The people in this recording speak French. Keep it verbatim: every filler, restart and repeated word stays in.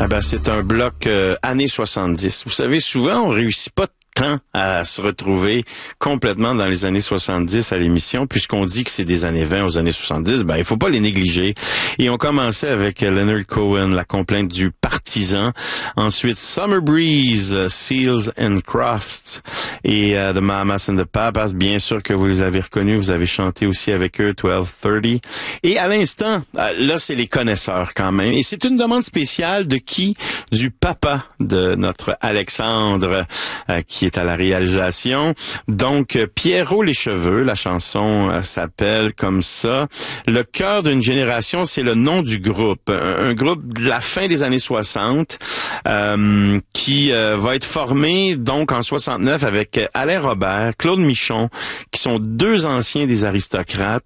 Ah ben, c'est un bloc euh, années soixante-dix. Vous savez, souvent, on réussit pas tant à se retrouver complètement dans les années soixante-dix à l'émission, puisqu'on dit que c'est des années vingt aux années soixante-dix, ben il faut pas les négliger. Et on commençait avec Leonard Cohen, La complainte du partisan. Ensuite, Summer Breeze, Seals and Crofts et uh, The Mamas and the Papas. Bien sûr que vous les avez reconnus, vous avez chanté aussi avec eux, douze trente. Et à l'instant, là, c'est les connaisseurs quand même. Et c'est une demande spéciale de qui? Du papa de notre Alexandre, euh, qui est à la réalisation. Donc, Pierrot les cheveux, la chanson euh, s'appelle comme ça. Le cœur d'une génération, c'est le nom du groupe. Un, un groupe de la fin des années soixante euh, qui euh, va être formé donc en soixante-neuf avec Alain Robert, Claude Michon, qui sont deux anciens des aristocrates